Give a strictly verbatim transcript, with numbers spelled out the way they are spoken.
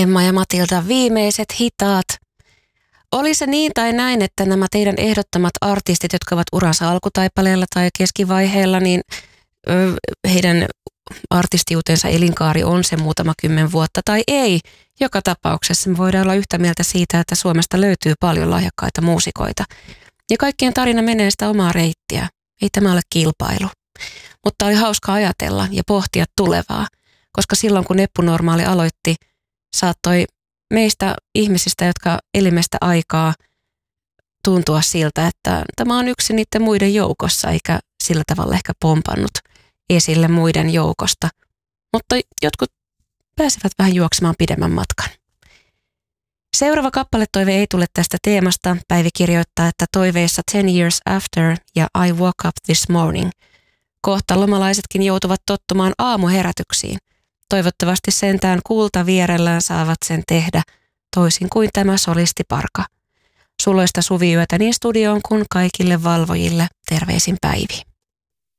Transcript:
Emma ja Matilda, viimeiset hitaat. Oli se niin tai näin, että nämä teidän ehdottomat artistit, jotka ovat uransa alkutaipaleella tai keskivaiheella, niin ö, heidän artistiutensa elinkaari on se muutama kymmen vuotta tai ei. Joka tapauksessa me voidaan olla yhtä mieltä siitä, että Suomesta löytyy paljon lahjakkaita muusikoita. Ja kaikkien tarina menee sitä omaa reittiä. Ei tämä ole kilpailu. Mutta oli hauska ajatella ja pohtia tulevaa, koska silloin kun Eppu Normaali aloitti, saattoi meistä ihmisistä, jotka elimestä aikaa, tuntua siltä, että tämä on yksi niiden muiden joukossa, eikä sillä tavalla ehkä pompannut esille muiden joukosta. Mutta jotkut pääsivät vähän juoksemaan pidemmän matkan. Seuraava kappaletoive ei tule tästä teemasta. Päivi kirjoittaa, että toiveissa Ten Years After ja I Woke Up This Morning. Kohta lomalaisetkin joutuvat tottumaan aamuherätyksiin. Toivottavasti sentään kulta vierellään saavat sen tehdä, toisin kuin tämä solistiparka. Suloista suviyötä niin studioon kuin kaikille valvojille. Terveisin Päivi.